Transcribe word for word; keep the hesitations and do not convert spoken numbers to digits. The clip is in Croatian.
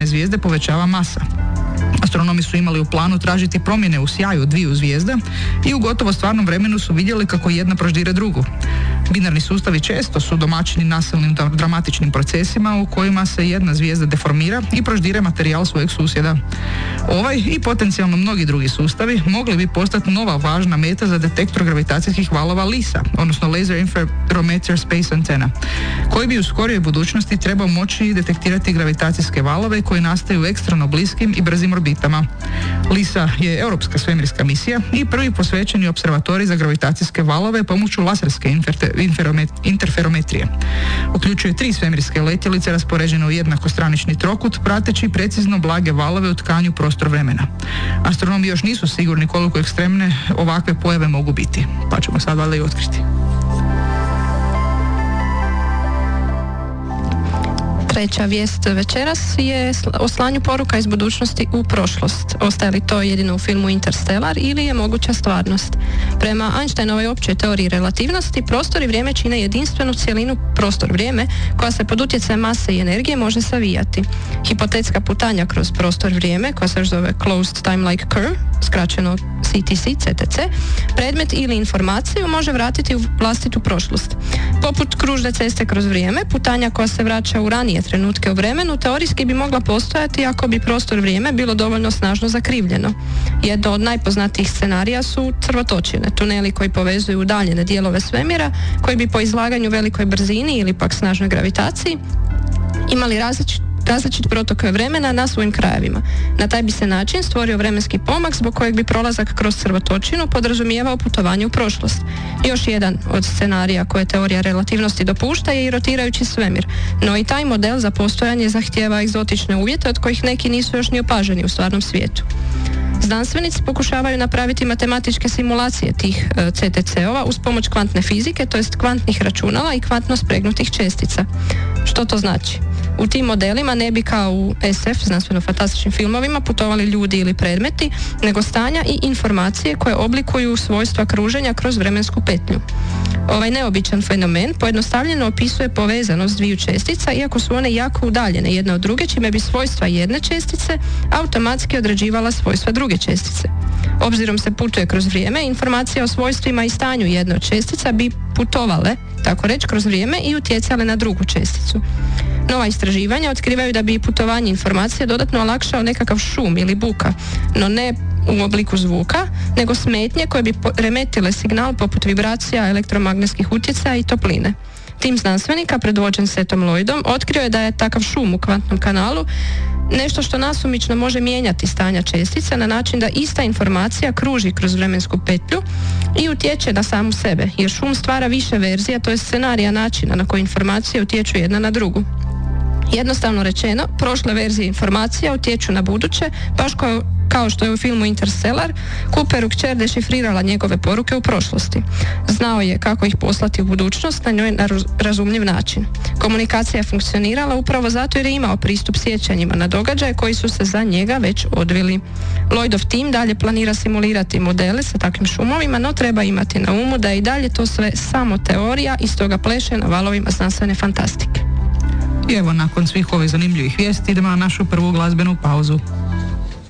jedne zvijezde povećava masa. Astronomi su imali u planu tražiti promjene u sjaju dviju zvijezda i u gotovo stvarnom vremenu su vidjeli kako jedna proždire drugu. Binarni sustavi često su domaćini nasilnim dramatičnim procesima u kojima se jedna zvijezda deformira i proždire materijal svojeg susjeda. Ovaj i potencijalno mnogi drugi sustavi mogli bi postati nova važna meta za detektor gravitacijskih valova LISA, odnosno Laser Interferometer Space Antenna, koji bi u skorijoj budućnosti trebao moći detektirati gravitacijske valove koji nastaju u ekstremno bliskim i brzim orbitama. LISA je europska svemirska misija i prvi posvećeni observatorij za gravitacijske valove pomoću laserske interferometrije. Uključuje tri svemirske letjelice raspoređene u jednakostranični trokut, prateći precizno blage valove u tkanju prostor vremena. Astronomi još nisu sigurni koliko ekstremne ovakve pojave mogu biti, pa ćemo sad valjda i otkriti. Treća vijest večeras je o slanju poruka iz budućnosti u prošlost. Ostaje li to jedino u filmu Interstellar ili je moguća stvarnost? Prema Einsteinovoj općoj teoriji relativnosti, prostor i vrijeme čine jedinstvenu cjelinu prostor-vrijeme koja se pod utjecajem mase i energije može savijati. Hipotetska putanja kroz prostor-vrijeme, koja se zove Closed Time-like Curve, skraćeno C T C, C T C, predmet ili informaciju može vratiti u vlastitu prošlost. Poput kružne ceste kroz vrijeme, putanja koja se vraća u ranije trenutke u vremenu teorijski bi mogla postojati ako bi prostor vrijeme bilo dovoljno snažno zakrivljeno. Jedno od najpoznatijih scenarija su crvotočine, tuneli koji povezuju udaljene dijelove svemira, koji bi po izlaganju velikoj brzini ili pak snažnoj gravitaciji imali različit različit protok vremena na svojim krajevima. Na taj bi se način stvorio vremenski pomak zbog kojeg bi prolazak kroz crvotočinu podrazumijevao putovanje u prošlost. Još jedan od scenarija koje teorija relativnosti dopušta je i rotirajući svemir, no i taj model za postojanje zahtijeva egzotične uvjete od kojih neki nisu još ni opaženi u stvarnom svijetu. Znanstvenici pokušavaju napraviti matematičke simulacije tih e, C T C-ova uz pomoć kvantne fizike, to jest kvantnih računala i kvantno spregnutih čestica. Što to znači? U tim modelima ne bi kao u S F, znanstveno-fantastičnim filmovima, putovali ljudi ili predmeti, nego stanja i informacije koje oblikuju svojstva kruženja kroz vremensku petlju. Ovaj neobičan fenomen pojednostavljeno opisuje povezanost dviju čestica, iako su one jako udaljene jedna od druge, čime bi svojstva jedne čestice automatski određivala svojstva druge čestice. Obzirom se putuje kroz vrijeme, informacije o svojstvima i stanju jedne od čestica bi putovale, tako reći, kroz vrijeme i utjecale na drugu česticu. Nova istraživanja otkrivaju da bi putovanje informacije dodatno olakšao nekakav šum ili buka, no ne u obliku zvuka, nego smetnje koje bi remetile signal poput vibracija, elektromagnetskih utjecaja i topline. Tim znanstvenika, predvođen Setom Lloydom, otkrio je da je takav šum u kvantnom kanalu nešto što nasumično može mijenjati stanja čestica na način da ista informacija kruži kroz vremensku petlju i utječe na samu sebe, jer šum stvara više verzija, to je scenarija načina na koji informacije utječu jedna na drugu. Jednostavno rečeno, prošle verzije informacija utječu na buduće, baš kao, kao što je u filmu Interstellar, Cooperu kćer dešifrirala njegove poruke u prošlosti. Znao je kako ih poslati u budućnost na njoj na razumljiv način. Komunikacija je funkcionirala upravo zato jer je imao pristup sjećanjima na događaje koji su se za njega već odvili. Lloydov tim dalje planira simulirati modele sa takvim šumovima, no treba imati na umu da je i dalje to sve samo teorija i stoga pleše na valovima znanstvene fantastike. I evo, nakon svih ovih zanimljivih vijesti idemo na našu prvu glazbenu pauzu.